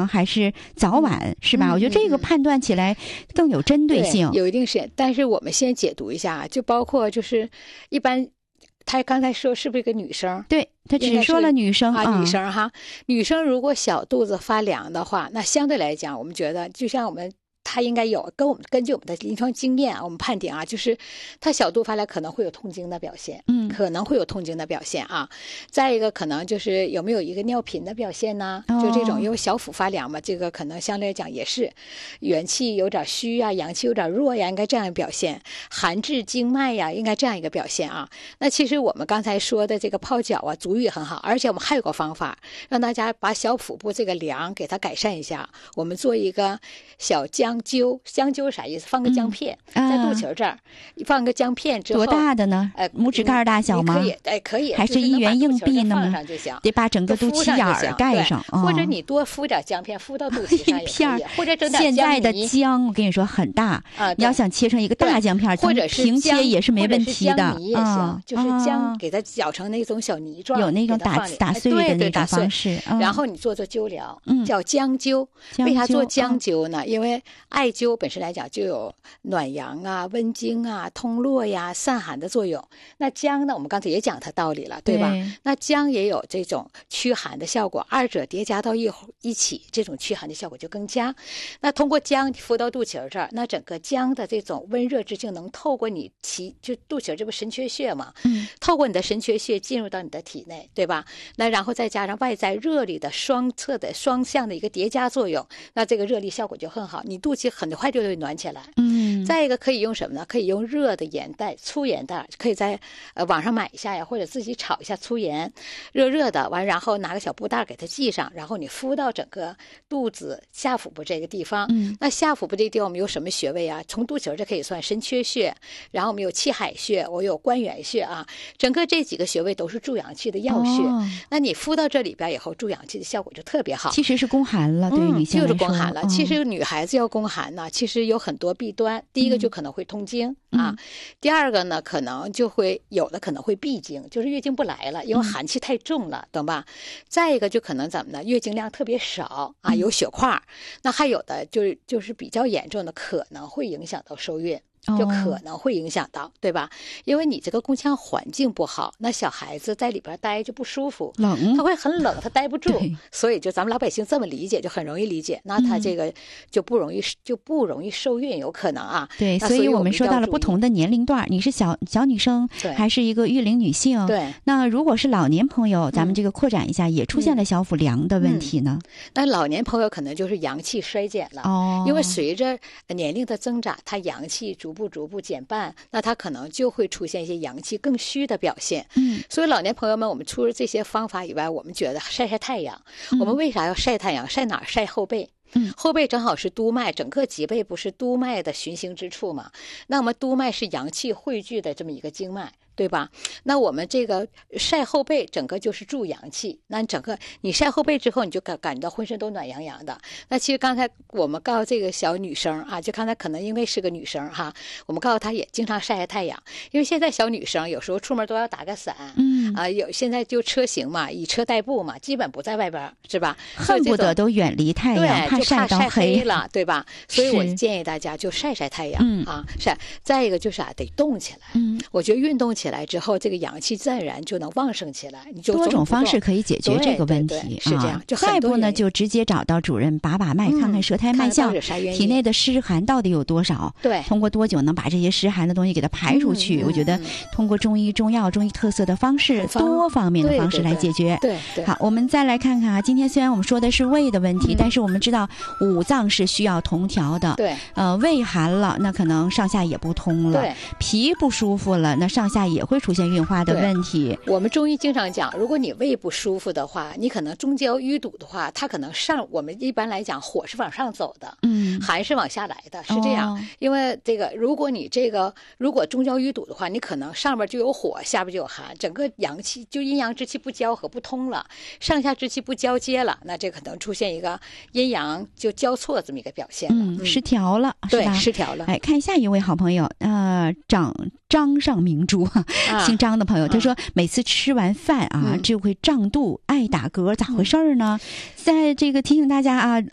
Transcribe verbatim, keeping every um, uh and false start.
呢，还是早晚，嗯、是吧？我觉得这个判断起来更有针对性。 对有一定是，但是我们先解读一下，就包括就是一般。他刚才说是不是一个女生？ 对，他只说了女生啊，女生哈。女生如果小肚子发凉的话，那相对来讲，我们觉得就像我们。他应该有跟我们根据我们的临床经验啊，我们判定啊，就是他小肚发凉可能会有痛经的表现，嗯，可能会有痛经的表现啊。再一个可能就是有没有一个尿频的表现呢？哦、就这种，因为小腹发凉嘛，这个可能相对来讲也是元气有点虚啊，阳气有点弱呀，应该这样一个表现。寒滞经脉呀，应该这样一个表现啊。那其实我们刚才说的这个泡脚啊，足浴很好，而且我们还有个方法，让大家把小腹部这个凉给它改善一下。我们做一个小姜。灸姜灸啥意思？放个姜片、嗯啊、在肚脐这儿，放个姜片之后， 多大的呢？ 呃， 拇指盖大小吗？ 可以，哎，可以， 还是一元硬币呢？ 放上就行， 得把整个肚脐眼儿盖上， 或者你多敷点姜片，敷到肚脐上也可以，或者整点现在的姜，我跟你说很大啊，你要想切成一个大姜片， 或者是平切也是没问题的， 姜泥也行，就是姜给它搅成那种小泥状， 有那种打打碎的那种方式， 然后你做做灸疗，叫姜灸。为啥做姜灸呢？因为艾灸本身来讲就有暖阳啊、温经啊、通络呀、散寒的作用。那姜呢，我们刚才也讲它道理了，对吧？对，那姜也有这种驱寒的效果，二者叠加到一一起，这种驱寒的效果就更佳。那通过姜敷到肚脐这儿，那整个姜的这种温热之性能透过你脐，就肚脐这不神阙穴嘛，嗯，透过你的神阙穴进入到你的体内，对吧？那然后再加上外在热力的双侧的双向的一个叠加作用，那这个热力效果就很好，你肚脐很快就会暖起来。嗯，再一个可以用什么呢？可以用热的盐袋，粗盐袋，可以在呃网上买一下呀，或者自己炒一下粗盐，热热的完，然后拿个小布袋给它系上，然后你敷到整个肚子下腹部这个地方。嗯，那下腹部这个地方我们有什么穴位啊？从肚脐这可以算神阙穴，然后我们有气海穴，我有关元穴啊，整个这几个穴位都是助阳气的要穴。哦，那你敷到这里边以后，助阳气的效果就特别好。 其实是宫寒了，对于女性来说， 嗯，就是宫寒了。嗯，其实女孩子要宫寒呢，其实有很多弊端。第一个就可能会痛经，嗯，啊，第二个呢，可能就会有的可能会闭经，就是月经不来了，因为寒气太重了，嗯，懂吧？再一个就可能怎么呢？月经量特别少啊，有血块，嗯，那还有的就是就是比较严重的，可能会影响到受孕。就可能会影响到，对吧？因为你这个宫腔环境不好，那小孩子在里边待就不舒服，冷，他会很冷，他待不住，所以就咱们老百姓这么理解，就很容易理解。那他这个就不容易，嗯，就不容易受孕，有可能啊。 对，所以我们说到了不同的年龄段，你是小小女生，还是一个育龄女性？对。那如果是老年朋友，咱们这个扩展一下，嗯，也出现了小腹凉的问题呢？嗯， 那老年朋友可能就是阳气衰减了，哦，因为随着年龄的增长，他阳气逐步逐步减半，那他可能就会出现一些阳气更虚的表现。嗯，所以老年朋友们，我们除了这些方法以外，我们觉得晒晒太阳。嗯，我们为啥要晒太阳？晒哪儿？晒后背。嗯，后背正好是督脉，整个脊背不是督脉的循行之处嘛？那么督脉是阳气汇聚的这么一个经脉，对吧？那我们这个晒后背，整个就是助阳气。那整个你晒后背之后，你就感感觉到浑身都暖洋洋的。那其实刚才我们告诉这个小女生啊，就刚才可能因为是个女生哈，我们告诉她也经常晒晒太阳，因为现在小女生有时候出门都要打个伞，嗯啊，有现在就车型嘛，以车代步嘛，基本不在外边，是吧？ 恨不得都远离太阳， 对，就怕晒黑了，对吧？所以我建议大家就晒晒太阳，嗯啊，晒。再一个就是啊，得动起来。嗯，我觉得运动起来之后，这个阳气自然就能旺盛起来。你就多种方式可以解决这个问题， 对对对是这样。就下一步呢，就直接找到主任把把脉，嗯，看看舌苔脉象，体内的湿寒到底有多少？对，通过多久能把这些湿寒的东西给它排出去？嗯，我觉得通过中医、中药、中医特色的方式，多方面的方式来解决。 对 对, 对, 对， 好，我们再来看看啊，今天虽然我们说的是胃的问题，嗯，但是我们知道五脏是需要同调的。对，呃，胃寒了，那可能上下也不通了；对，脾不舒服了，那上下也会出现运化的问题。 我们中医经常讲，如果你胃不舒服的话，你可能中焦淤堵的话，它可能上，我们一般来讲，火是往上走的，嗯，寒是往下来的，是这样。哦，因为这个，如果你这个如果中焦淤堵的话，你可能上边就有火，下边就有寒，整个阳气就阴阳之气不交合不通了，上下之气不交接了，那这可能出现一个阴阳就交错这么一个表现了， 嗯，失调了， 对，失调了。 哎，看下一位好朋友，呃，张张上明珠，啊，姓张的朋友，他说每次吃完饭啊，嗯，就会胀肚、爱打嗝，咋回事呢？嗯，在这个提醒大家啊。